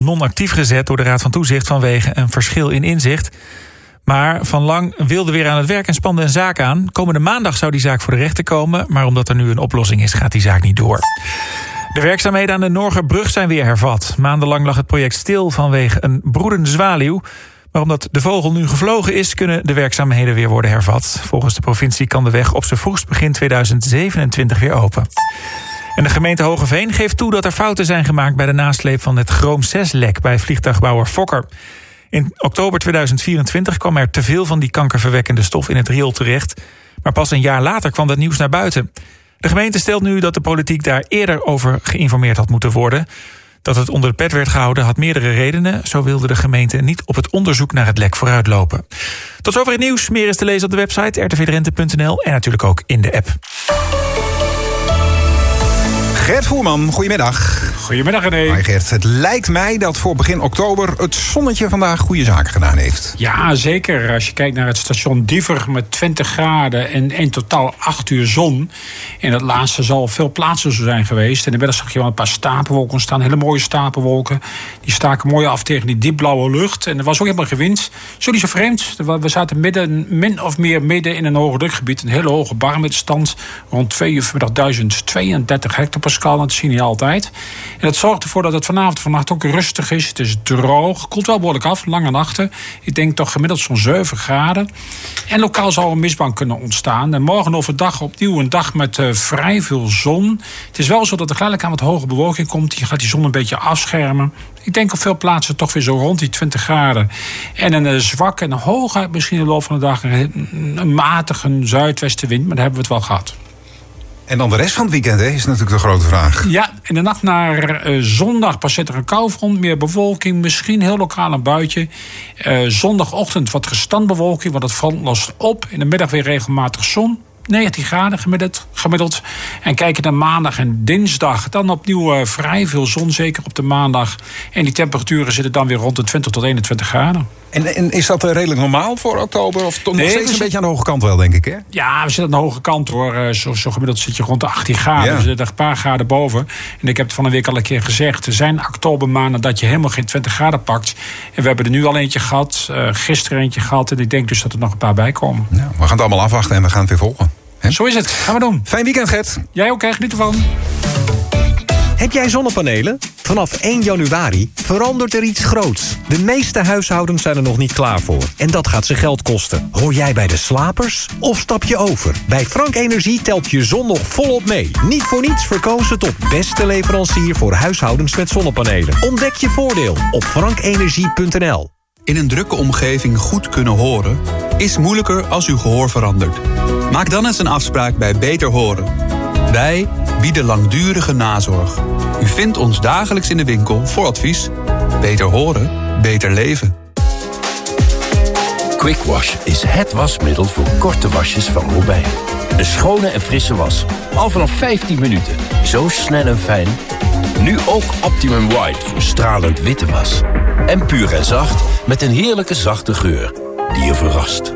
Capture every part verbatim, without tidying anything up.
non-actief gezet door de Raad van Toezicht vanwege een verschil in inzicht. Maar Van Lang wilde weer aan het werk en spande een zaak aan. Komende maandag zou die zaak voor de rechter komen, maar omdat er nu een oplossing is, gaat die zaak niet door. De werkzaamheden aan de Noorgerbrug zijn weer hervat. Maandenlang lag het project stil vanwege een broedende zwaluw. Maar omdat de vogel nu gevlogen is, kunnen de werkzaamheden weer worden hervat. Volgens de provincie kan de weg op z'n vroegst begin tweeduizend zevenentwintig weer open. En de gemeente Hoogeveen geeft toe dat er fouten zijn gemaakt bij de nasleep van het chroom zes lek bij vliegtuigbouwer Fokker. In oktober tweeduizend vierentwintig kwam er te veel van die kankerverwekkende stof in het riool terecht. Maar pas een jaar later kwam dat nieuws naar buiten. De gemeente stelt nu dat de politiek daar eerder over geïnformeerd had moeten worden. Dat het onder de pet werd gehouden had meerdere redenen. Zo wilde de gemeente niet op het onderzoek naar het lek vooruitlopen. Tot zover het nieuws. Meer is te lezen op de website r t v drenthe punt n l en natuurlijk ook in de app. Gert Voerman, goedemiddag. Goedemiddag, René. Hoi Gert, het lijkt mij dat voor begin oktober het zonnetje vandaag goede zaken gedaan heeft. Ja, zeker. Als je kijkt naar het station Diever met twintig graden en in totaal acht uur zon. En dat laatste zal op veel plaatsen zo zijn geweest. En inmiddels zag je wel een paar stapelwolken staan, hele mooie stapelwolken. Die staken mooi af tegen die diepblauwe lucht. En er was ook helemaal geen wind. Zo niet zo vreemd. We zaten midden, min of meer midden in een hoge drukgebied. Een hele hoge barmitstand, rond tweeënveertigduizend tweeëndertig hectopascal. Dat zie je niet altijd. En dat zorgt ervoor dat het vanavond en vannacht ook rustig is. Het is droog. Koelt wel behoorlijk af. Lange nachten. Ik denk toch gemiddeld zo'n zeven graden. En lokaal zou een mistbank kunnen ontstaan. En morgen overdag opnieuw een dag met uh, vrij veel zon. Het is wel zo dat er geleidelijk aan wat hoge bewolking komt. Die gaat die zon een beetje afschermen. Ik denk op veel plaatsen toch weer zo rond die twintig graden. En een uh, zwakke en hooguit misschien in de loop van de dag een, een matige zuidwestenwind. Maar daar hebben we het wel gehad. En dan de rest van het weekend, hè, is natuurlijk de grote vraag. Ja, in de nacht naar uh, zondag passeert er een koufront, meer bewolking, misschien heel lokaal een buitje. Uh, zondagochtend wat gestandbewolking, want het front lost op. In de middag weer regelmatig zon. negentien graden gemiddeld, gemiddeld. En kijken naar maandag en dinsdag. Dan opnieuw uh, vrij veel zon, zeker op de maandag. En die temperaturen zitten dan weer rond de twintig tot eenentwintig graden. En, en is dat uh, redelijk normaal voor oktober? Of toch nee, nog steeds een zit... beetje aan de hoge kant wel, denk ik, hè? Ja, we zitten aan de hoge kant, hoor. Uh, zo, zo gemiddeld zit je rond de achttien graden. Ja. We zitten er een paar graden boven. En ik heb het van een week al een keer gezegd. Er zijn oktobermaanden dat je helemaal geen twintig graden pakt. En we hebben er nu al eentje gehad. Uh, gisteren eentje gehad. En ik denk dus dat er nog een paar bij komen. Ja, we gaan het allemaal afwachten en we gaan het weer volgen. He? Zo is het. Gaan we doen. Fijn weekend, Gert. Jij ook, hè? Geniet ervan. Heb jij zonnepanelen? Vanaf één januari verandert er iets groots. De meeste huishoudens zijn er nog niet klaar voor. En dat gaat ze geld kosten. Hoor jij bij de slapers? Of stap je over? Bij Frank Energie telt je zon nog volop mee. Niet voor niets verkozen tot beste leverancier voor huishoudens met zonnepanelen. Ontdek je voordeel op frank energie punt n l. In een drukke omgeving goed kunnen horen is moeilijker als uw gehoor verandert. Maak dan eens een afspraak bij Beter Horen. Wij bieden langdurige nazorg. U vindt ons dagelijks in de winkel voor advies. Beter horen, beter leven. Quick Wash is het wasmiddel voor korte wasjes van Robijn. Een schone en frisse was. Al vanaf vijftien minuten. Zo snel en fijn. Nu ook Optimum White voor stralend witte was. En puur en zacht met een heerlijke zachte geur die je verrast.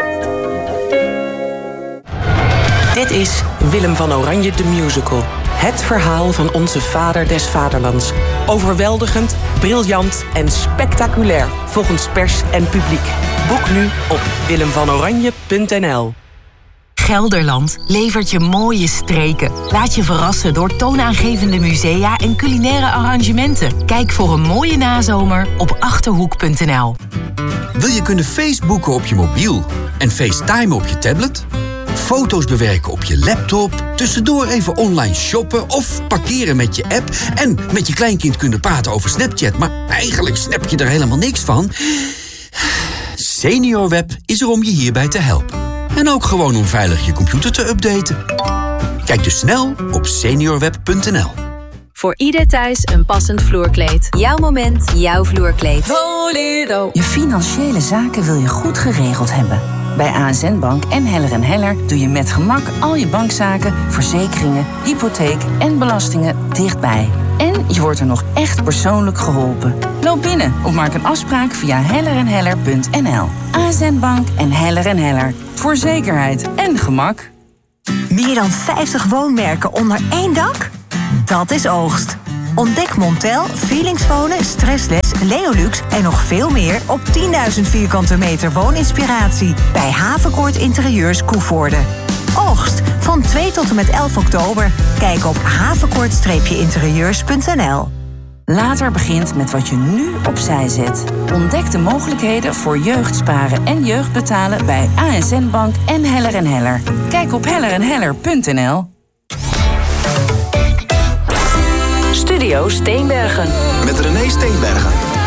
Dit is Willem van Oranje de Musical. Het verhaal van onze vader des vaderlands. Overweldigend, briljant en spectaculair volgens pers en publiek. Boek nu op willem van oranje punt n l. Gelderland levert je mooie streken. Laat je verrassen door toonaangevende musea en culinaire arrangementen. Kijk voor een mooie nazomer op achterhoek punt n l. Wil je kunnen Facebooken op je mobiel en FaceTime op je tablet? Foto's bewerken op je laptop, tussendoor even online shoppen of parkeren met je app en met je kleinkind kunnen praten over Snapchat, maar eigenlijk snap je er helemaal niks van? SeniorWeb is er om je hierbij te helpen. En ook gewoon om veilig je computer te updaten. Kijk dus snel op seniorweb punt n l. Voor ieder thuis een passend vloerkleed. Jouw moment, jouw vloerkleed. Volero. Je financiële zaken wil je goed geregeld hebben. Bij A S N Bank en Heller en Heller doe je met gemak al je bankzaken, verzekeringen, hypotheek en belastingen dichtbij. En je wordt er nog echt persoonlijk geholpen. Loop binnen of maak een afspraak via heller en heller punt n l. A S N Bank en Heller en Heller. Voor zekerheid en gemak. Meer dan vijftig woonmerken onder één dak? Dat is oogst. Ontdek Montel, Feelingswonen, Stressless, Leolux en nog veel meer op tienduizend vierkante meter wooninspiratie bij Havenkoort Interieurs Koevoorde. Oogst van twee tot en met elf oktober. Kijk op havenkoort interieurs punt n l. Later begint met wat je nu opzij zet. Ontdek de mogelijkheden voor jeugdsparen en jeugdbetalen bij A S N Bank en Heller en Heller. Kijk op heller en heller punt n l. Studio Steenbergen. Met René Steenbergen.